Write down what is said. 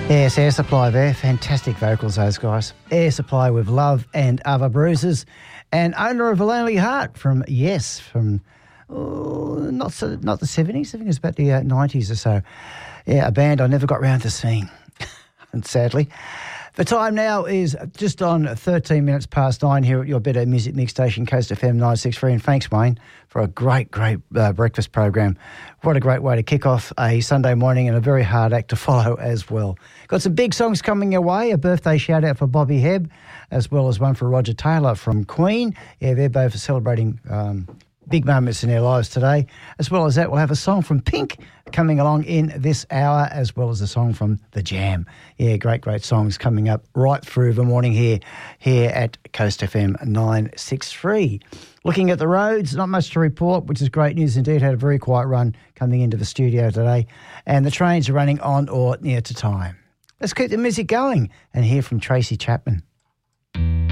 Yes, Air Supply there. Fantastic vocals, those guys. Air Supply with Love and Other Bruises. And Owner of a Lonely Heart from Yes, from not the 70s, I think it was about the 90s or so. Yeah, a band I never got round to seeing, and sadly. The time now is just on 13 minutes past 9 here at your Better Music Mix station, Coast FM 963. And thanks, Wayne, for a great breakfast program. What a great way to kick off a Sunday morning, and a very hard act to follow as well. Got some big songs coming your way. A birthday shout-out for Bobby Hebb, as well as one for Roger Taylor from Queen. Yeah, they're both celebrating big moments in their lives today. As well as that, we'll have a song from Pink coming along in this hour, as well as a song from The Jam. Yeah, great songs coming up right through the morning here at Coast FM 963. Looking at the roads, not much to report, which is great news indeed. Had a very quiet run coming into the studio today, and the trains are running on or near to time. Let's keep the music going and hear from Tracy Chapman.